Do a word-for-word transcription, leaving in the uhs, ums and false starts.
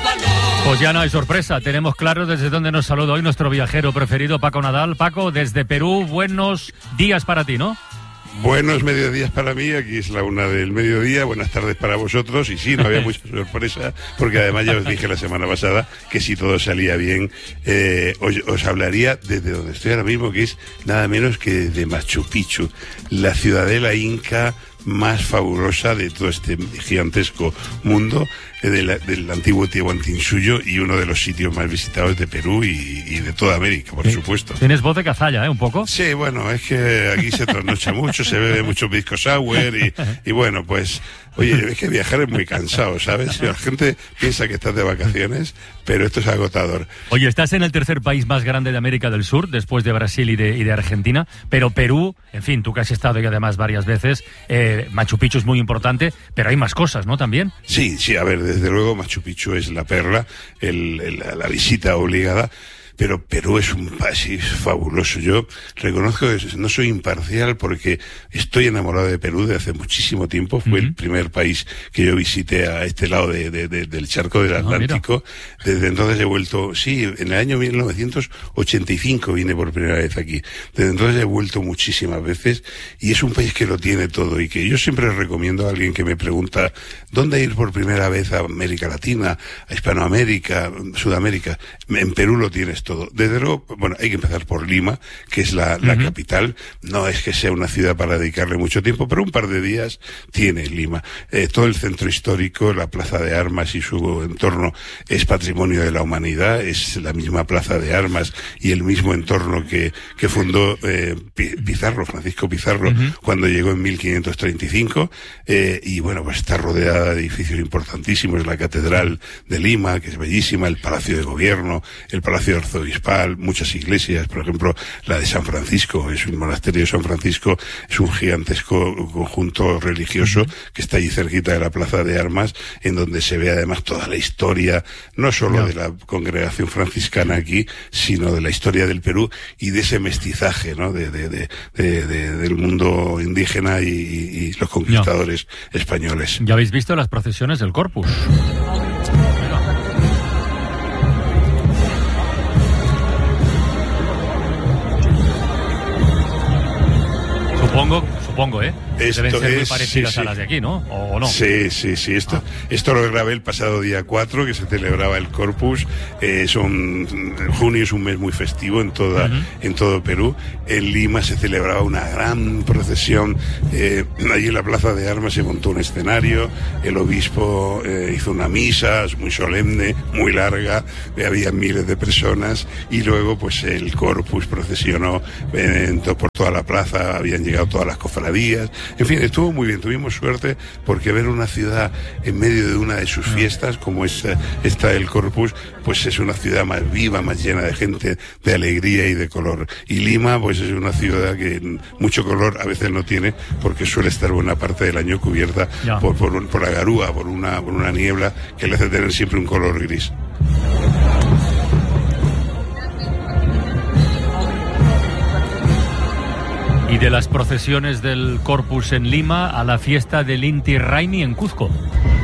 Pues ya no hay sorpresa, tenemos claro desde dónde nos saluda hoy nuestro viajero preferido, Paco Nadal. Paco, desde Perú, buenos días para ti, ¿no? Buenos mediodías para mí, aquí es la una del mediodía, buenas tardes para vosotros, y sí, no había mucha sorpresa, porque además ya os dije la semana pasada que si todo salía bien, eh, os, os hablaría desde donde estoy ahora mismo, que es nada menos que de Machu Picchu, la ciudadela inca más fabulosa de todo este gigantesco mundo, eh, de la, del antiguo Tiahuantinsuyo, y uno de los sitios más visitados de Perú y, y de toda América, por sí, supuesto. Tienes voz de cazalla, ¿eh? Un poco. Sí, bueno, es que aquí se trasnocha mucho, se bebe mucho pisco sour y, y bueno, pues, oye, es que viajar es muy cansado, ¿sabes? La gente piensa que estás de vacaciones, pero esto es agotador. Oye, estás en el tercer país más grande de América del Sur, después de Brasil y de, y de Argentina, pero Perú, en fin, tú que has estado y además varias veces, eh, Machu Picchu es muy importante, pero hay más cosas, ¿no? También. Sí, sí, a ver, desde luego Machu Picchu es la perla, el, el, la visita obligada. Pero Perú es un país fabuloso. Yo reconozco que no soy imparcial porque estoy enamorado de Perú desde hace muchísimo tiempo. Fue uh-huh. el primer país que yo visité a este lado de, de, de, del charco del Atlántico. Ah, desde entonces he vuelto, sí, en el año mil novecientos ochenta y cinco vine por primera vez aquí. Desde entonces he vuelto muchísimas veces y es un país que lo tiene todo y que yo siempre recomiendo a alguien que me pregunta ¿dónde ir por primera vez a América Latina, a Hispanoamérica, Sudamérica? En Perú lo tienes todo. Desde luego, bueno, hay que empezar por Lima, que es la, la uh-huh. capital. No es que sea una ciudad para dedicarle mucho tiempo, pero un par de días tiene Lima. Eh, todo el centro histórico, la Plaza de Armas y su entorno es patrimonio de la humanidad, es la misma Plaza de Armas y el mismo entorno que, que fundó eh, Pizarro, Francisco Pizarro, uh-huh. cuando llegó en mil quinientos treinta y cinco, eh, y bueno, pues está rodeada de edificios importantísimos, la Catedral de Lima, que es bellísima, el Palacio de Gobierno, el Palacio de Arzobispal, muchas iglesias, por ejemplo, la de San Francisco, es un monasterio de San Francisco, es un gigantesco conjunto religioso que está allí cerquita de la Plaza de Armas, en donde se ve además toda la historia, no solo no. de la congregación franciscana aquí, sino de la historia del Perú y de ese mestizaje, ¿no? de, de, de, de, de del mundo indígena y, y los conquistadores no. españoles. ¿Ya habéis visto las procesiones del Corpus? Supongo, supongo, ¿eh? Esto Deben ser es, muy parecidas sí, a las sí. de aquí, ¿no? ¿O, o no? Sí, sí, sí. Esto, ah. esto lo grabé el pasado día cuatro, que se celebraba el Corpus. Eh, son, junio es un mes muy festivo en toda, uh-huh. en todo Perú. En Lima se celebraba una gran procesión. Eh, allí en la Plaza de Armas se montó un escenario. El obispo eh, hizo una misa muy solemne, muy larga. Eh, había miles de personas. Y luego, pues, el Corpus procesionó eh, por toda la plaza. Habían llegado todas las cofradías. En fin, estuvo muy bien. Tuvimos suerte porque ver una ciudad en medio de una de sus fiestas, como es esta el Corpus, pues es una ciudad más viva, más llena de gente, de alegría y de color. Y Lima, pues es una ciudad que mucho color a veces no tiene, porque suele estar buena parte del año cubierta por, por, por la garúa, por una, por una niebla que le hace tener siempre un color gris. Y de las procesiones del Corpus en Lima a la fiesta del Inti Raymi en Cuzco.